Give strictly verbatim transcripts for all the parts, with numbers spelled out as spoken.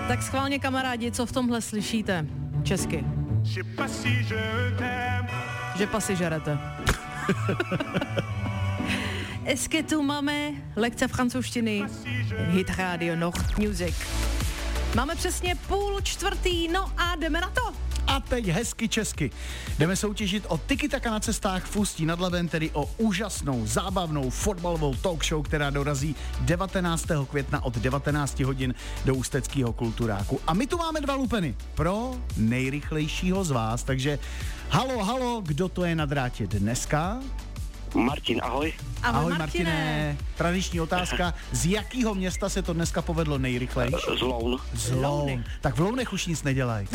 Tak schválně kamarádi, co v tomhle slyšíte? Česky. Že pasy žerete. Esky tu máme lekce francouzštiny, Hit Radio Nord Music. Máme přesně půl čtvrtý, no a jdeme na to. A teď hezky česky. Jdeme soutěžit o tiki-taka na cestách v Ústí nad Labem, tedy o úžasnou, zábavnou fotbalovou talk show, která dorazí devatenáctého května od devatenácti hodin do ústeckého kulturáku. A my tu máme dva lupeny pro nejrychlejšího z vás, takže halo, halo, kdo to je na drátě dneska? Martin, ahoj. Ahoj, Ahoj Martine. Martine. Tradiční otázka, z jakého města se to dneska povedlo nejrychleji? Z Loun. Z Loun. Tak v Lounech už nic nedělají.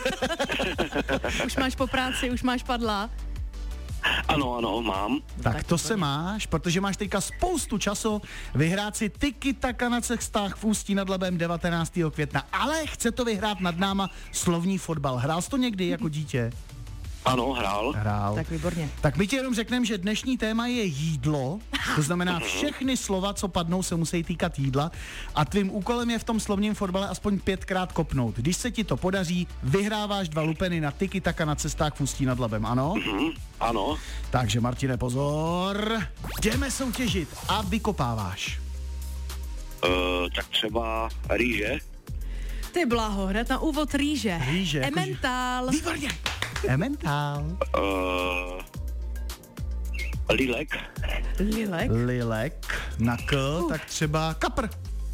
Už máš po práci, už máš padla. Ano, ano, mám. Tak, Tak to to se je. máš, protože máš teďka spoustu času vyhrát si tiki-taka na cestách v Ústí nad Labem devatenáctého května, ale chce to vyhrát nad náma slovní fotbal. Hrál jsi to někdy jako dítě? Ano, hrál. Hrál. Tak výborně. Tak my ti jenom řekneme, že dnešní téma je jídlo, to znamená všechny slova, co padnou, se musí týkat jídla a tvým úkolem je v tom slovním fotbale aspoň pětkrát kopnout. Když se ti to podaří, vyhráváš dva lupeny na tiki-taka na cestách v Ústí nad Labem, ano? Mhm, ano. Takže Martine, pozor, jdeme soutěžit a vykopáváš. Uh, tak třeba rýže. Ty bláho, hned na úvod rýže. Rýže, jakože- Emmental. Výborně. Emmental. Uh, lilek. Lilek. Lilek. Na K, Uh. tak třeba kapr.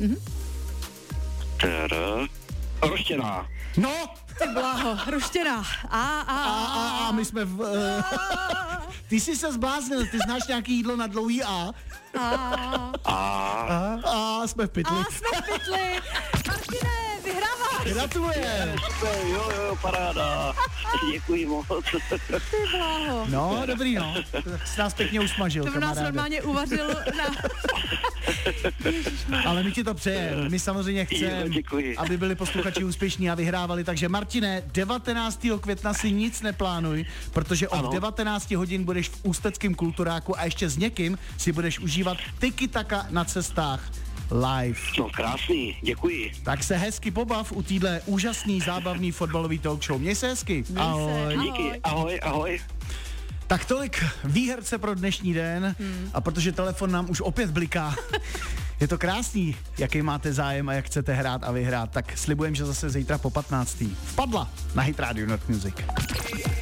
Tr. Roštěná. No, Ty bláho, roštěná. A, a, a, a, a my jsme v... Uh, ty jsi se zbláznil, ty znáš nějaký jídlo na dlouhý A? a, A. A, a jsme v pytli. a jsme v pytli. Martine, vyhráváš. Gratulujem. Super, jo, jo, paráda. Děkuji moc. Ty bláho. No, dobrý, no. Tak jsi nás pěkně usmažil, To by nás kamaráde. normálně uvařil na... Ale my ti to přejeme. My samozřejmě Jo, chceme, děkuji. aby byli posluchači úspěšní a vyhrávali. Takže Martine, devatenáctého května si nic neplánuj, protože od Ano. devatenácti hodin budeš v ústeckém kulturáku a ještě s někým si budeš užívat tiki-taka na cestách live. No, krásný, děkuji. Tak se hezky pobav u téhle úžasný, zábavný fotbalový talk show. Měj se hezky. Měj se. Ahoj. Ahoj. Díky, ahoj, ahoj. Tak tolik výherce pro dnešní den hmm. a protože telefon nám už opět bliká, je to krásný, jaký máte zájem a jak chcete hrát a vyhrát, tak slibujem, že zase zítra po patnácté vpadla na Hit Radio Nord Music.